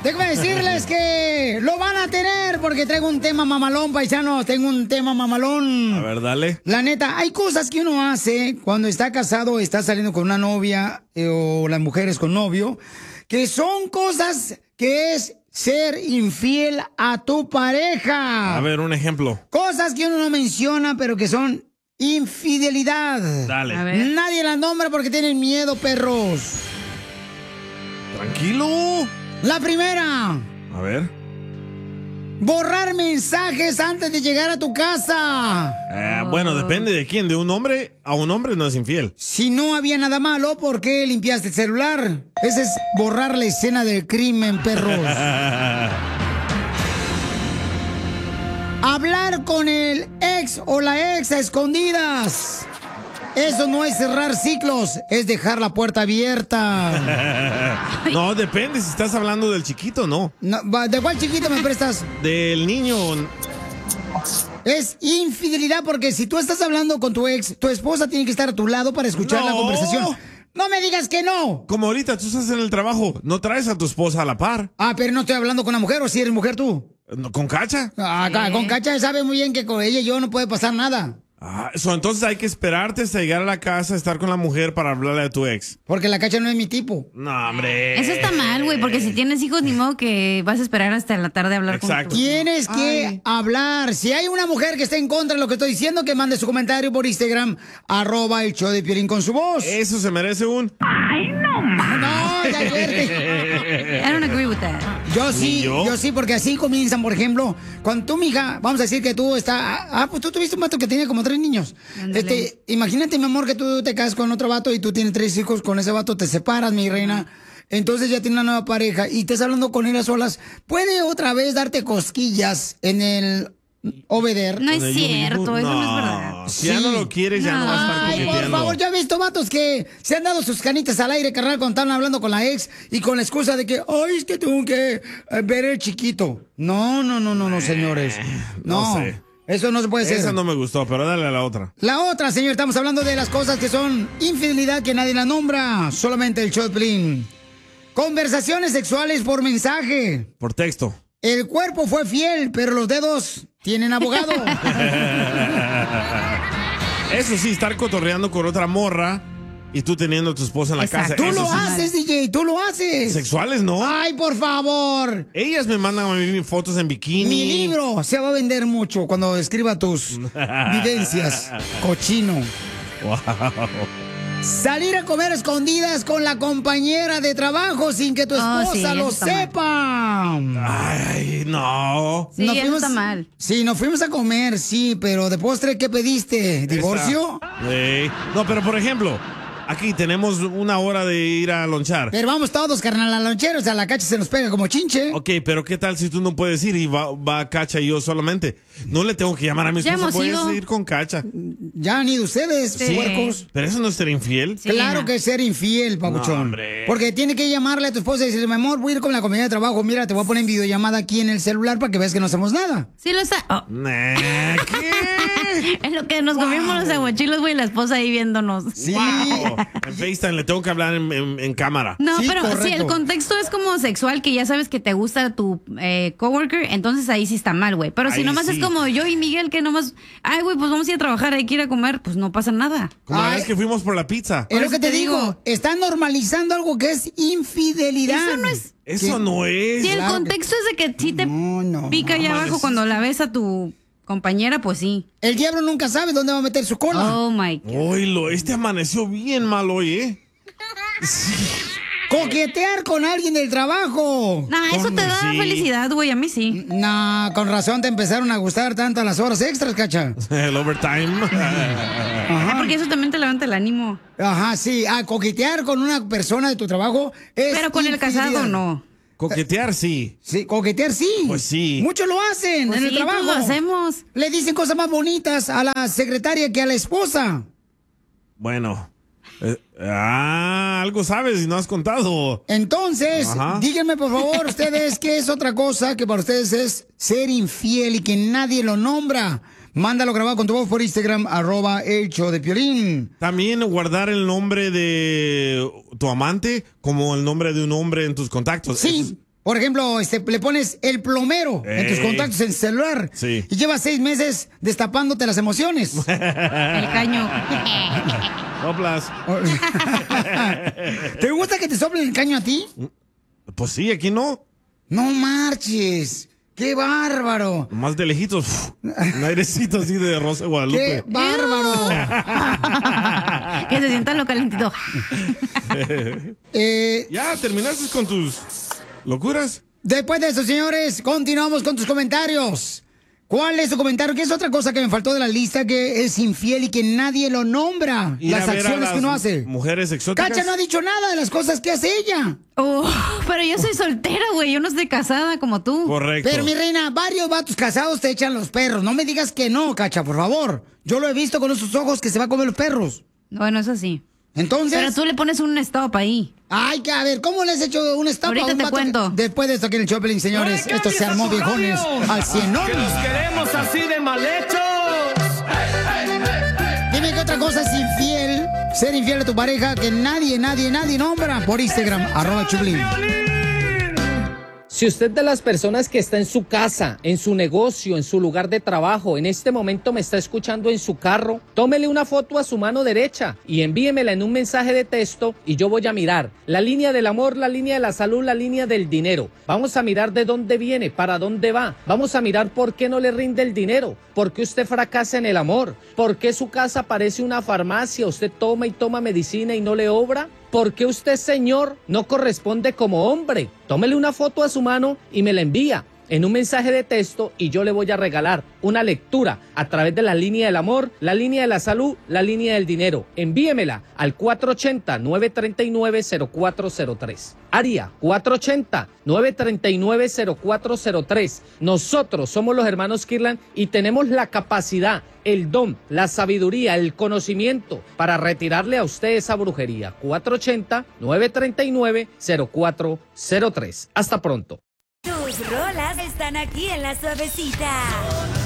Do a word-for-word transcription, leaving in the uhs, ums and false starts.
Déjame decirles que lo van a tener porque traigo un tema mamalón, paisanos. Tengo un tema mamalón. A ver, dale. La neta, hay cosas que uno hace cuando está casado o está saliendo con una novia eh, o las mujeres con novio, que son cosas que es ser infiel a tu pareja. A ver, un ejemplo. Cosas que uno no menciona, pero que son infidelidad. Dale. A ver. Nadie las nombra porque tienen miedo, perros. Tranquilo. La primera, A ver. borrar mensajes antes de llegar a tu casa. Eh, bueno, depende de quién. De un hombre a un hombre no es infiel. Si no había nada malo, ¿por qué limpiaste el celular? Ese es borrar la escena del crimen, perros. Hablar con el ex o la ex a escondidas. Eso no es cerrar ciclos, es dejar la puerta abierta. No, depende. Si estás hablando del chiquito, no. No, va, ¿de cuál chiquito me prestas? Del niño. Es infidelidad porque si tú estás hablando con tu ex, tu esposa tiene que estar a tu lado para escuchar la No. conversación. No me digas que no. Como ahorita tú estás en el trabajo, no traes a tu esposa a la par. Ah, pero no estoy hablando con una mujer, o si eres mujer tú. No, ¿Con cacha? Ah, ca- con Cacha sabe muy bien que con ella y yo no puede pasar nada. Ah, eso, entonces hay que esperarte hasta llegar a la casa, estar con la mujer para hablarle a tu ex. Porque la Cacha no es mi tipo. No, hombre. Eso está mal, güey, porque si tienes hijos, ni modo que vas a esperar hasta la tarde a hablar Exacto. con tu... Tienes que Ay. hablar. Si hay una mujer que está en contra de lo que estoy diciendo, que mande su comentario por Instagram, arroba el show de Piolín con su voz. Eso se merece un... No, ya ayer. I don't agree with that. Yo sí, ¿Ni yo? yo? sí, porque así comienzan, por ejemplo, cuando tú, mija, vamos a decir que tú estás, ah, pues tú tuviste un vato que tenía como tres niños. Ándale. Este, imagínate, mi amor, que tú te casas con otro vato y tú tienes tres hijos con ese vato, te separas, mi reina. Entonces ya tiene una nueva pareja y estás hablando con él a solas. Puede otra vez darte cosquillas en el obeder. No es Con el cierto, yugo. eso no es verdad. Si ya no lo quieres, ya no, va a estar Ay, por coqueteando. favor, yo he visto vatos que se han dado sus canitas al aire, carnal, cuando están hablando con la ex y con la excusa de que, ay, es que tengo que eh, ver el chiquito. No, no, no, no, no, señores. No, no sé. eso no se puede hacer. Esa no me gustó, pero dale a la otra. La otra, señor, estamos hablando de las cosas que son infidelidad que nadie la nombra, solamente el show de Piolín. Conversaciones sexuales por mensaje. Por texto. El cuerpo fue fiel, pero los dedos tienen abogado. Eso sí, estar cotorreando con otra morra y tú teniendo a tu esposa en la Exacto. casa. Tú Eso lo sí. haces, D J, tú lo haces. Sexuales, ¿no? Ay, por favor. Ellas me mandan a mí fotos en bikini. Mi libro se va a vender mucho cuando escriba tus vivencias, cochino. Wow. Salir a comer escondidas con la compañera de trabajo sin que tu Oh, esposa sí, eso lo está mal. sepa. Ay, no. Sí, eso está mal. Sí, nos fuimos a comer, sí, pero de postre, ¿qué pediste? ¿Divorcio? Esta- Sí. No, pero por ejemplo, aquí tenemos una hora de ir a lonchar. Pero vamos todos, carnal, a loncheros, o sea, la Cacha se nos pega como chinche. Ok, pero ¿qué tal si tú no puedes ir y va, va Cacha y yo solamente? No le tengo que llamar a mi Ya esposa, hemos puedes ido. ir con Cacha. Ya han ido ustedes, Sí. puercos. Pero eso no es ser infiel. Sí, Claro no. que es ser infiel, papuchón. No, hombre. Porque tiene que llamarle a tu esposa y decirle, mi amor, voy a ir con la compañía de trabajo. Mira, te voy a poner en videollamada aquí en el celular para que veas que no hacemos nada. Sí lo está... Oh. Nah, ¿qué? Es lo que nos comimos los aguachilos, güey, la esposa ahí viéndonos. Sí. Wow. En FaceTime le tengo que hablar en, en- en cámara. No, Sí, pero si correcto. el contexto es como sexual, que ya sabes que te gusta tu eh, coworker, entonces ahí sí está mal, güey. Pero si Ahí nomás sí. es como yo y Miguel, que nomás, ay, güey, pues vamos a ir a trabajar, hay que ir a comer, pues no pasa nada. Como la Ay. vez que fuimos por la pizza. Es lo eso que te te digo. digo. Están normalizando algo que es infidelidad. Eso no es- Eso no es. Si el claro que- contexto es de que sí te No, no. pica allá No, abajo mames. cuando la ves a tu compañera, pues sí. El diablo nunca sabe dónde va a meter su cola. Oh my God. Oílo, este amaneció bien mal hoy, ¿eh? Coquetear con alguien del trabajo. Nah, eso te da Sí. felicidad, güey, a mí sí. No, con razón te empezaron a gustar tanto las horas extras, Cacha. El overtime. Ah, porque eso también te levanta el ánimo. Ajá, sí. Ah, coquetear con una persona de tu trabajo es Pero con el infidelidad. casado no. Coquetear, sí. Sí, coquetear sí. Pues sí. Muchos lo hacen Pues en sí, el trabajo. pues lo hacemos. Le dicen cosas más bonitas a la secretaria que a la esposa. Bueno. Eh, ah, algo sabes y no has contado. Entonces, Ajá. díganme por favor ustedes qué es otra cosa que para ustedes es ser infiel y que nadie lo nombra. Mándalo grabado con tu voz por Instagram, arroba el show de Piolín. También guardar el nombre de tu amante como el nombre de un hombre en tus contactos. Eso Sí, es- Por ejemplo, este, le pones el plomero Ey. en tus contactos en celular. Sí. Y llevas seis meses destapándote las emociones. El caño. Soplas. ¿Te gusta que te soplen el caño a ti? Pues sí, aquí no. No marches. ¡Qué bárbaro! Más de lejitos. uf, un airecito así de Rosa de Guadalupe. ¡Qué bárbaro! Que se sienta lo calentito. eh, ¿Ya terminaste con tus locuras? Después de eso, señores, continuamos con tus comentarios. ¿Cuál es tu comentario? ¿Qué es otra cosa que me faltó de la lista que es infiel y que nadie lo nombra? Ir a Las ver a acciones las que uno hace. Mujeres exóticas. Cacha no ha dicho nada de las cosas que hace ella. Oh, pero yo soy soltera, güey. Yo no estoy casada como tú. Correcto. Pero mi reina, varios vatos casados te echan los perros. No me digas que no, Cacha, por favor. Yo lo he visto con esos ojos que se va a comer los perros. Bueno, eso sí. Entonces. Pero tú le pones un stop ahí. Ay, que a ver, ¿cómo le has hecho un stop Ahorita a un te vato cuento. que- Después de esto aquí en el Choplin, señores, ¡No le esto se cambies armó a tu viejones radio! al cienón. ¡Que los queremos así de mal hechos! Dime qué otra cosa es infiel, ser infiel a tu pareja que nadie, nadie, nadie nombra por Instagram, arroba Choplin. Si usted de las personas que está en su casa, en su negocio, en su lugar de trabajo, en este momento me está escuchando en su carro, tómele una foto a su mano derecha y envíemela en un mensaje de texto y yo voy a mirar la línea del amor, la línea de la salud, la línea del dinero. Vamos a mirar de dónde viene, para dónde va. Vamos a mirar por qué no le rinde el dinero, por qué usted fracasa en el amor, por qué su casa parece una farmacia, usted toma y toma medicina y no le obra. ¿Por qué usted, señor, no corresponde como hombre? Tómele una foto a su mano y me la envía en un mensaje de texto y yo le voy a regalar una lectura a través de la línea del amor, la línea de la salud, la línea del dinero. Envíemela al cuatro ocho cero, nueve tres nueve, cero cuatro cero tres. Área cuatro ocho cero, nueve tres nueve, cero cuatro cero tres. Nosotros somos los hermanos Kirlan y tenemos la capacidad, el don, la sabiduría, el conocimiento para retirarle a usted esa brujería. cuatro ocho cero, nueve tres nueve, cero cuatro cero tres. Hasta pronto. Tus rolas están aquí en La Suavecita.